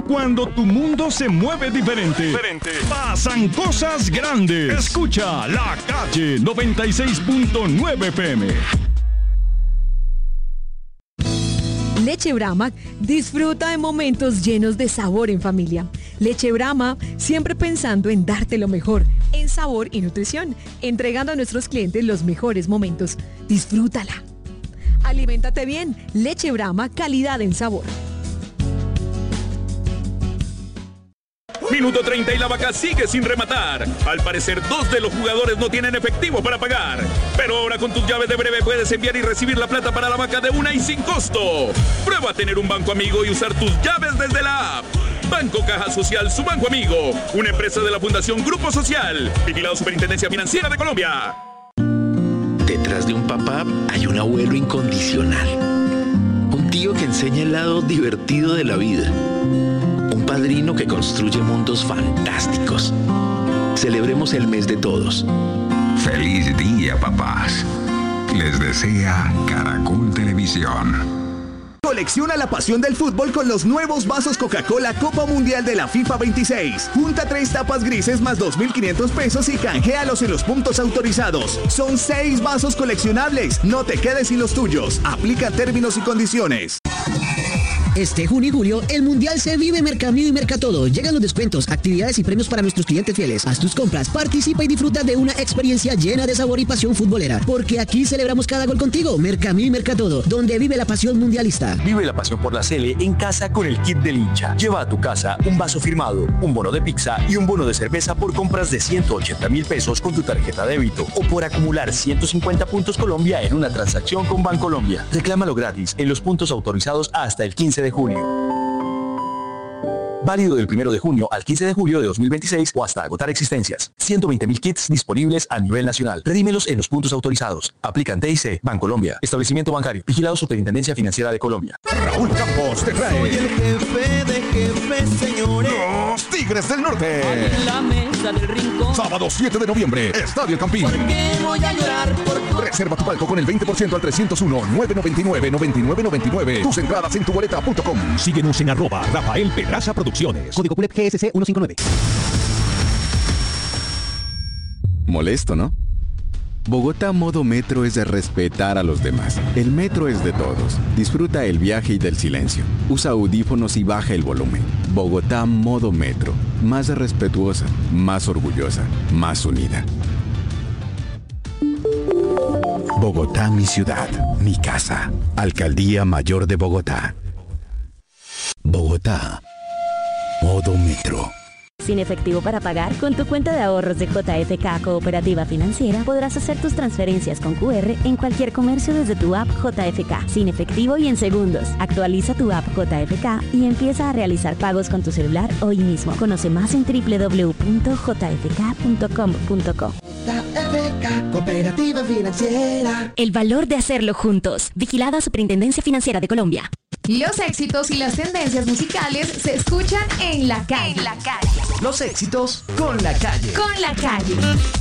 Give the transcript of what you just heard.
Cuando tu mundo se mueve diferente, pasan cosas grandes. Escucha La Calle 96.9 FM. Leche Brahma disfruta de momentos llenos de sabor en familia. Leche Brahma, siempre pensando en darte lo mejor en sabor y nutrición, entregando a nuestros clientes los mejores momentos. Disfrútala. Aliméntate bien. Leche Brahma, calidad en sabor. Minuto 30 y la vaca sigue sin rematar. Al parecer, 2 de los jugadores no tienen efectivo para pagar. Pero ahora con tus llaves de Breve puedes enviar y recibir la plata para la vaca de una y sin costo. Prueba a tener un banco amigo y usar tus llaves desde la app. Banco Caja Social, su banco amigo. Una empresa de la Fundación Grupo Social. Vigilado Superintendencia Financiera de Colombia. Detrás de un papá hay un abuelo incondicional. Un tío que enseña el lado divertido de la vida. Un padrino que construye mundos fantásticos. Celebremos el mes de todos. ¡Feliz día, papás! Les desea Caracol Televisión. Colecciona la pasión del fútbol con los nuevos vasos Coca-Cola Copa Mundial de la FIFA 26. Junta 3 tapas grises más 2.500 pesos y canjealos en los puntos autorizados. Son 6 vasos coleccionables. No te quedes sin los tuyos. Aplica términos y condiciones. Este junio y julio, el Mundial se vive en Mercamío y Mercatodo. Llegan los descuentos, actividades y premios para nuestros clientes fieles. Haz tus compras, participa y disfruta de una experiencia llena de sabor y pasión futbolera. Porque aquí celebramos cada gol contigo. Mercamío y Mercatodo, donde vive la pasión mundialista. Vive la pasión por la Sele en casa con el kit del hincha. Lleva a tu casa un vaso firmado, un bono de pizza y un bono de cerveza por compras de 180.000 pesos con tu tarjeta débito o por acumular 150 puntos Colombia en una transacción con Bancolombia. Reclámalo gratis en los puntos autorizados hasta el 15 de junio. Válido del 1 de junio al 15 de julio de 2026 o hasta agotar existencias. 120.000 kits disponibles a nivel nacional. Redímelos en los puntos autorizados. Aplican TIC, Bancolombia. Establecimiento bancario. Vigilado Superintendencia Financiera de Colombia. Raúl Campos te trae. Soy el jefe de jefes, señores. Los Tigres del Norte. En la mesa del rincón. Sábado 7 de noviembre, Estadio El Campín. ¿Por qué voy a llorar por tu... Reserva tu palco con el 20% al 301-999-9999. Tus entradas en tuboleta.com. Síguenos en @Rafael Pedraza Producciones. Código PULEP GSC 159. Molesto, ¿no? Bogotá Modo Metro es de respetar a los demás. El metro es de todos. Disfruta el viaje y del silencio. Usa audífonos y baja el volumen. Bogotá Modo Metro. Más respetuosa, más orgullosa, más unida. Bogotá, mi ciudad, mi casa. Alcaldía Mayor de Bogotá. Bogotá. Modo Metro. Sin efectivo para pagar, con tu cuenta de ahorros de JFK Cooperativa Financiera podrás hacer tus transferencias con QR en cualquier comercio desde tu app JFK, sin efectivo y en segundos. Actualiza tu app JFK y empieza a realizar pagos con tu celular hoy mismo. Conoce más en www.jfk.com.co. JFK Cooperativa Financiera. El valor de hacerlo juntos. Vigilada Superintendencia Financiera de Colombia. Los éxitos y las tendencias musicales se escuchan en La Calle. Los éxitos con La Calle. Con La Calle.